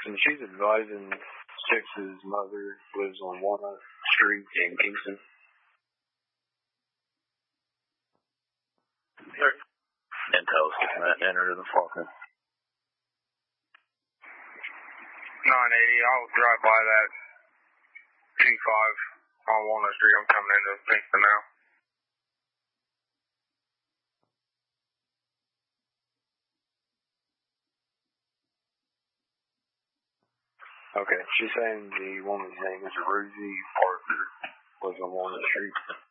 and she's advising Six's mother lives on Walnut Street in Kingston. Intel 6 enter the Falcon. 980, I'll drive by that G5 on Walnut Street. I'm coming into Kingston now. Okay, she's saying the woman's name is Rosie Parker, lives on Walnut Street.